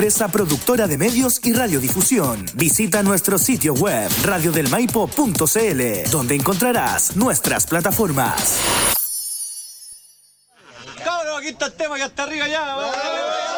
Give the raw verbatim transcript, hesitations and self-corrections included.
empresa productora de medios y radiodifusión. Visita nuestro sitio web radio del maipo punto c l, donde encontrarás nuestras plataformas. Cabrón, aquí está el tema, ya está arriba ya.